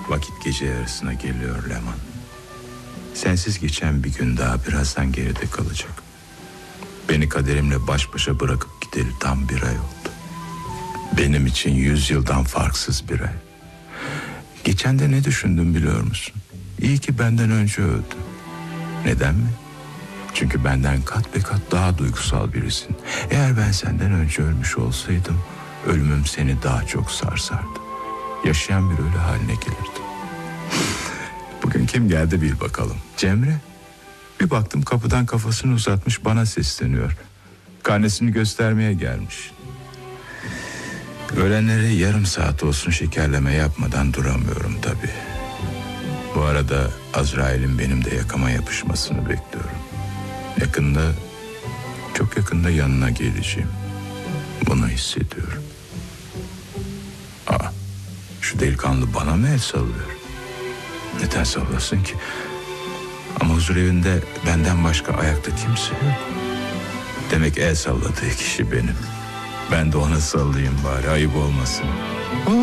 Vakit gece yarısına geliyor Leman. Sensiz geçen bir gün daha birazdan geride kalacak. Beni kaderimle baş başa bırakıp gideli tam 1 ay oldu. Benim için 100 yıldan farksız bir ay. Geçen de ne düşündüm biliyor musun? İyi ki benden önce öldü. Neden mi? Çünkü benden kat be kat daha duygusal birisin. Eğer ben senden önce ölmüş olsaydım, ölümüm seni daha çok sarsardı. Yaşayan bir ölü haline gelirdi. Bugün kim geldi bil bakalım. Cemre. Bir baktım kapıdan kafasını uzatmış bana sesleniyor. Karnesini göstermeye gelmiş. Ölenlere yarım saat olsun şekerleme yapmadan duramıyorum tabii. Bu arada Azrail'in benim de yakama yapışmasını bekliyorum. Yakında, çok yakında yanına geleceğim. Bunu hissediyorum. Şu delikanlı bana mı el sallıyor? Neden sallasın ki? Ama huzur evinde benden başka ayakta kimse yok. Demek el salladığı kişi benim. Ben de ona sallayayım bari, ayıp olmasın.